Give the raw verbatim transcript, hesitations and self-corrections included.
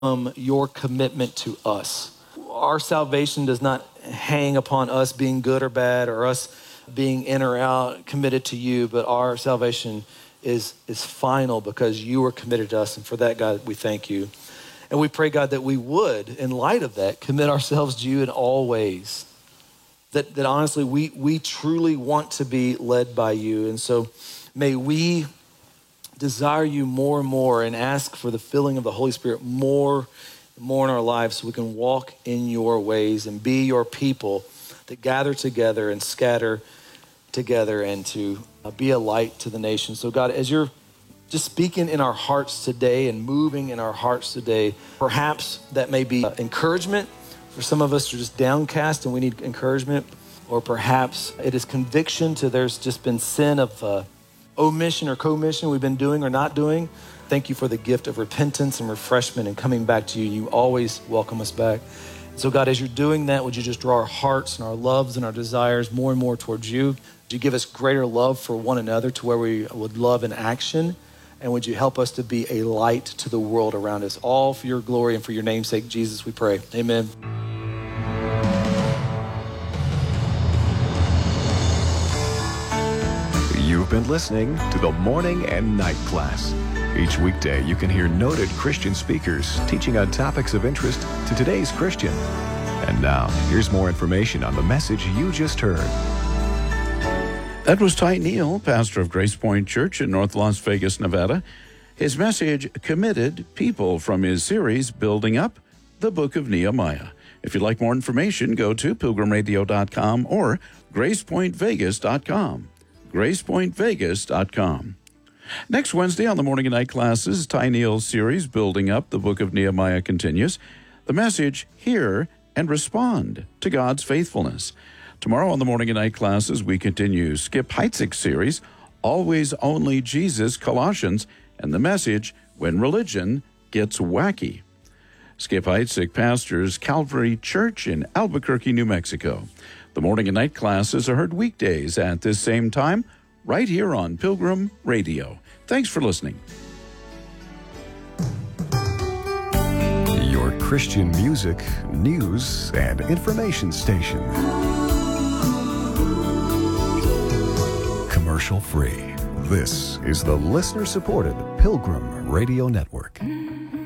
um, your commitment to us. Our salvation does not hang upon us being good or bad or us being in or out, committed to you, but our salvation is, is final because you are committed to us. And for that, God, we thank you. And we pray, God, that we would, in light of that, commit ourselves to you in all ways. That, that honestly, we, we truly want to be led by you. And so may we desire you more and more and ask for the filling of the Holy Spirit more and more in our lives so we can walk in your ways and be your people that gather together and scatter together and to uh, be a light to the nation. So God, as you're just speaking in our hearts today and moving in our hearts today, perhaps that may be uh, encouragement. For some of us who are just downcast and we need encouragement, or perhaps it is conviction to there's just been sin of uh, omission or commission we've been doing or not doing. Thank you for the gift of repentance and refreshment and coming back to you. You always welcome us back. So God, as you're doing that, would you just draw our hearts and our loves and our desires more and more towards you? Would you give us greater love for one another to where we would love in action? And would you help us to be a light to the world around us, all for your glory and for your name's sake, Jesus, we pray. Amen. You've been listening to the Morning and Night Class. Each weekday, you can hear noted Christian speakers teaching on topics of interest to today's Christian. And now, here's more information on the message you just heard. That was Ty Neal, pastor of Grace Point Church in North Las Vegas, Nevada. His message, Committed People, from his series, Building Up the Book of Nehemiah. If you'd like more information, go to pilgrim radio dot com or grace point vegas dot com. grace point vegas dot com. Next Wednesday on the Morning and Night Classes, Ty Neal's series, Building Up the Book of Nehemiah, continues. The message, Hear and Respond to God's Faithfulness. Tomorrow on the Morning and Night Classes, we continue Skip Heitzig's series, Always Only Jesus, Colossians, and the message, When Religion Gets Wacky. Skip Heitzig pastors Calvary Church in Albuquerque, New Mexico. The Morning and Night Classes are heard weekdays at this same time, right here on Pilgrim Radio. Thanks for listening. Your Christian music, news, and information station. Commercial free. This is the listener-supported Pilgrim Radio Network.